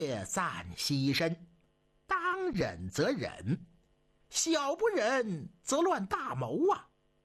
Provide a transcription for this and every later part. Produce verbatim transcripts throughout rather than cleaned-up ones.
暂息身，当忍则忍，小不忍则乱大谋啊！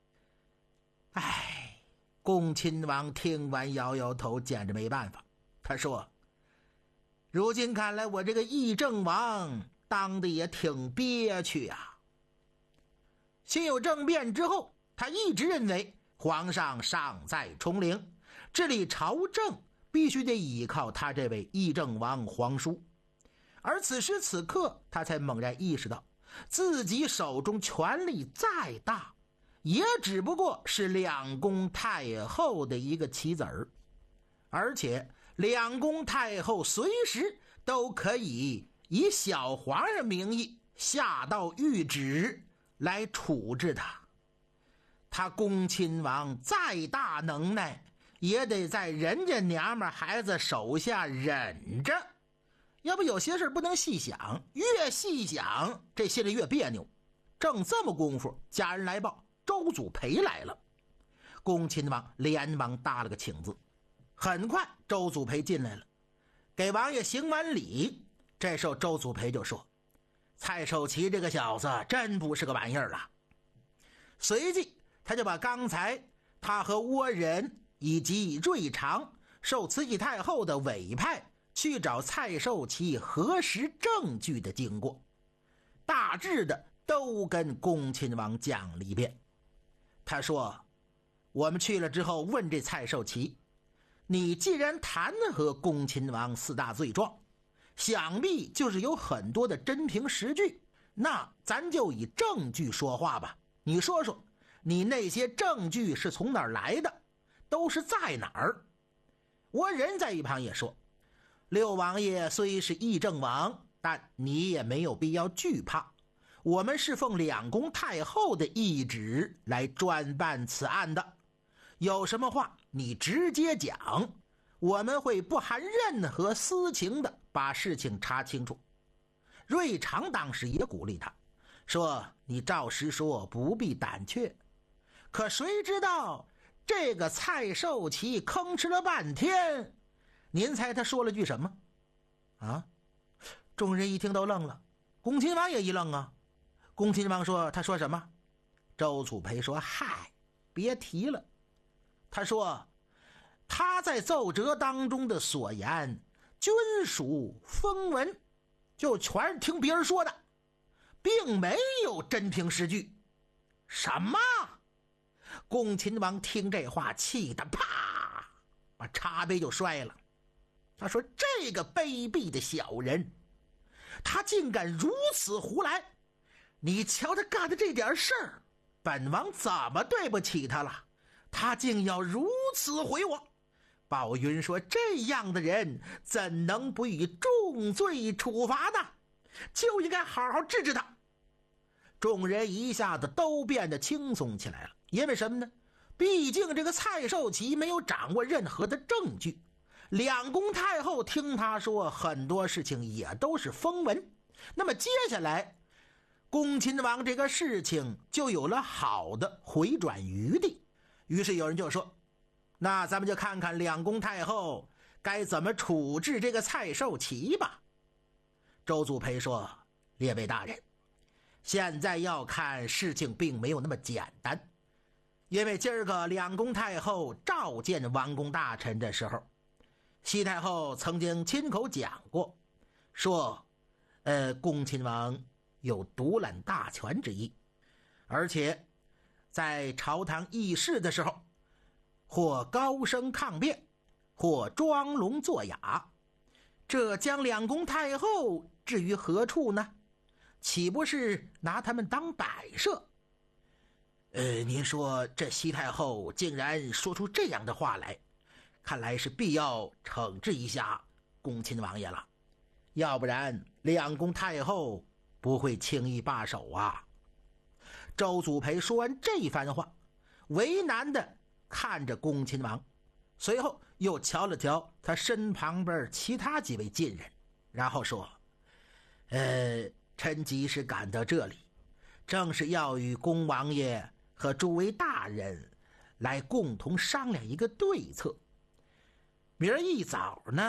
哎，恭亲王听完摇摇头，见着没办法，他说：“如今看来，我这个议政王当的也挺憋屈啊。”辛有政变之后，他一直认为皇上尚在冲陵，治理朝政必须得依靠他这位议政王皇叔。而此时此刻，他才猛然意识到，自己手中权力再大，也只不过是两宫太后的一个棋子儿，而且两宫太后随时都可以以小皇上名义下道谕旨来处置他。他恭亲王再大能耐，也得在人家娘们孩子手下忍着，要不有些事不能细想，越细想这心里越别扭。正这么功夫，家人来报周祖培来了。恭亲王连忙搭了个请字。很快周祖培进来了，给王爷行完礼。这时候周祖培就说：“蔡寿祺这个小子真不是个玩意儿了。”随即他就把刚才他和倭人以及瑞长受慈禧太后的委派去找蔡寿祺核实证据的经过，大致的都跟恭亲王讲了一遍。他说：“我们去了之后问这蔡寿祺，你既然弹劾恭亲王四大罪状，想必就是有很多的真凭实据，那咱就以证据说话吧。你说说，你那些证据是从哪儿来的，都是在哪儿？”倭人在一旁也说：“六王爷虽是议政王，但你也没有必要惧怕，我们是奉两宫太后的懿旨来专办此案的，有什么话你直接讲，我们会不含任何私情的把事情查清楚。”瑞长当时也鼓励他说：“你照实说，不必胆怯。”可谁知道这个蔡寿祺吭哧了半天，您猜他说了句什么啊？众人一听都愣了，恭亲王也一愣啊。恭亲王说：“他说什么？”周祖培说：“嗨，别提了。”他说：“他在奏折当中的所言均属风闻，就全是听别人说的，并没有真凭实据。”什么？恭亲王听这话气得啪把茶杯就摔了。他说：“这个卑鄙的小人，他竟敢如此胡来！你瞧他干的这点事儿，本王怎么对不起他了？他竟要如此毁我！”宝云说：“这样的人怎能不以重罪处罚呢？就应该好好治治他。”众人一下子都变得轻松起来了，因为什么呢？毕竟这个蔡寿祺没有掌握任何的证据，两宫太后听他说很多事情也都是风闻，那么接下来恭亲王这个事情就有了好的回转余地。于是有人就说：“那咱们就看看两宫太后该怎么处置这个蔡寿祺吧。”周祖培说：“列位大人，现在要看事情并没有那么简单，因为今儿个两宫太后召见王公大臣的时候，西太后曾经亲口讲过，说呃，恭亲王有独揽大权之意，而且在朝堂议事的时候，或高声抗辩，或装聋作哑，这将两宫太后置于何处呢？岂不是拿他们当摆设？呃，您说这西太后竟然说出这样的话来，看来是必要惩治一下恭亲王爷了，要不然两宫太后不会轻易罢手啊。”周祖培说完这番话，为难的看着恭亲王，随后又瞧了瞧他身旁边其他几位近人，然后说：“呃，臣即使赶到这里，正是要与恭王爷和诸位大人来共同商量一个对策。明儿一早呢，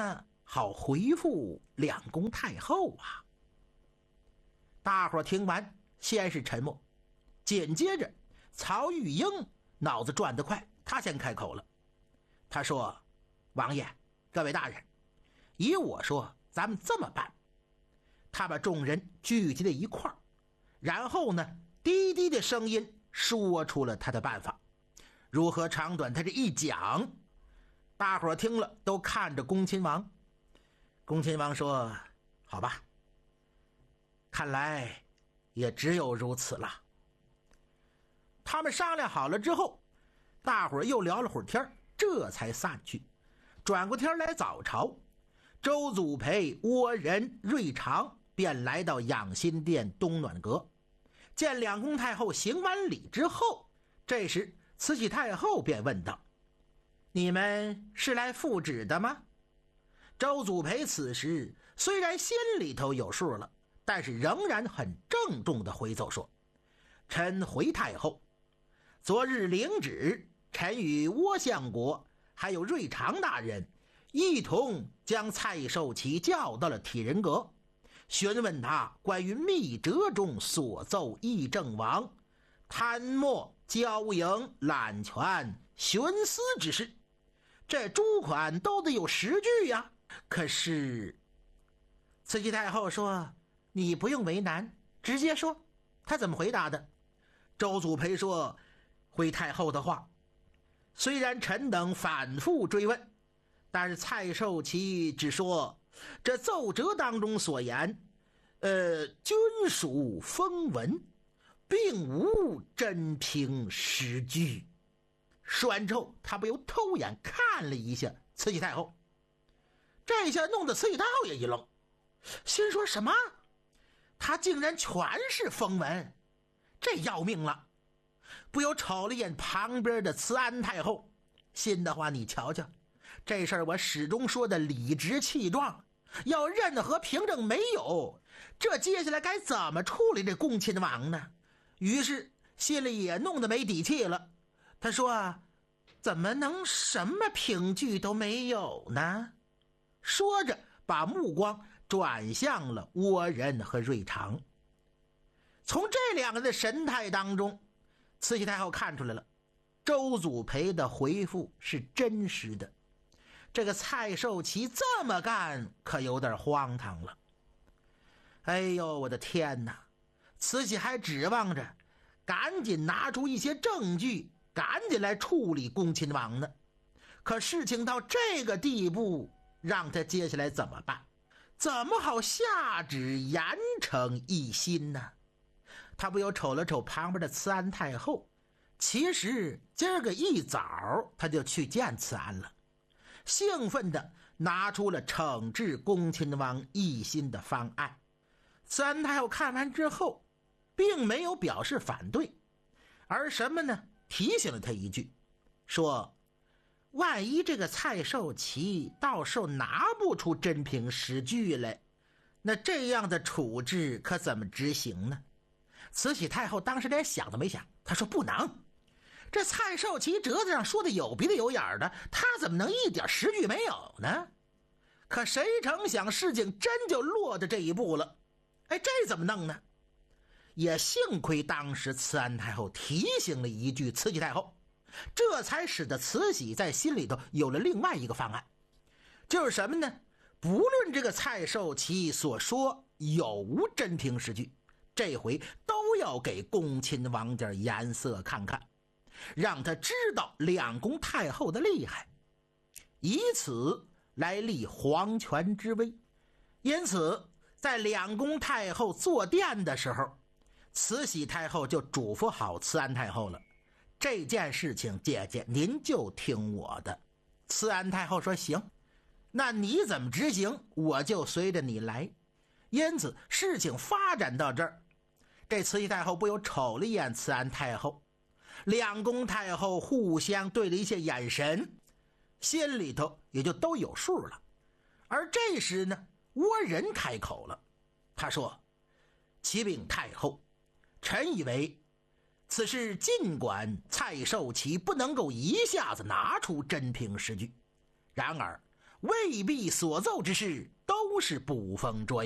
好回复两宫太后啊。大伙听完先是沉默，紧接着曹玉英脑子转得快，他先开口了。他说：王爷，各位大人，依我说，咱们这么办。他把众人聚集在一块儿，然后呢，低低的声音说出了他的办法。如何长短，他这一讲，大伙听了都看着恭亲王。恭亲王说：好吧，看来也只有如此了。他们商量好了之后，大伙又聊了会儿天，这才散去。转过天来早朝，周祖培、倭人、瑞长便来到养心殿东暖阁，见两宫太后行完礼之后，这时慈禧太后便问道：你们是来复旨的吗？周祖培此时虽然心里头有数了，但是仍然很郑重地回奏说：臣回太后，昨日领旨，臣与倭相国还有瑞长大人一同将蔡寿祺叫到了体仁阁，询问他关于密折中所奏议政王贪墨骄淫揽权徇私之事，这诸款都得有实据呀。可是慈禧太后说：你不用为难，直接说。他怎么回答的？周祖培说：回太后的话，虽然臣等反复追问，但是蔡寿祺只说这奏折当中所言，呃，均属风闻，并无真凭实据。说完之后，他不由偷眼看了一下慈禧太后，这下弄得慈禧太后也一愣，心说什么？他竟然全是风闻，这要命了。不由瞅了一眼旁边的慈安太后，心的话，你瞧瞧，这事儿我始终说的理直气壮，要任何凭证没有，这接下来该怎么处理这恭亲王呢？于是心里也弄得没底气了。他说啊，怎么能什么凭据都没有呢？说着把目光转向了倭人和瑞长。从这两个人的神态当中，慈禧太后看出来了，周祖培的回复是真实的，这个蔡寿祺这么干可有点荒唐了。哎呦我的天哪，慈禧还指望着赶紧拿出一些证据，赶紧来处理恭亲王呢。可事情到这个地步，让他接下来怎么办？怎么好下旨严惩一心呢？他不由瞅了瞅旁边的慈安太后，其实今儿个一早他就去见慈安了，兴奋地拿出了惩治恭亲王一心的方案。慈安太后看完之后并没有表示反对，而什么呢？提醒了他一句，说万一这个蔡寿祺到时候拿不出真凭实据来，那这样的处置可怎么执行呢？慈禧太后当时连想都没想，她说不能，这蔡寿祺折子上说的有鼻子有眼的，他怎么能一点实据没有呢？可谁成想事情真就落到这一步了。哎，这怎么弄呢？也幸亏当时慈安太后提醒了一句慈禧太后，这才使得慈禧在心里头有了另外一个方案，就是什么呢？不论这个蔡寿祺所说有无真凭实据，这回都要给恭亲王点颜色看看，让他知道两宫太后的厉害，以此来立皇权之威。因此在两宫太后坐殿的时候，慈禧太后就嘱咐好慈安太后了，这件事情姐姐您就听我的。慈安太后说行，那你怎么执行我就随着你来。因此事情发展到这儿，这慈禧太后不由瞅了一眼慈安太后，两宫太后互相对了一些眼神，心里头也就都有数了。而这时呢，倭人开口了，他说：启禀太后，臣以为此事尽管蔡寿祺不能够一下子拿出真凭实据，然而未必所奏之事都是捕风捉影。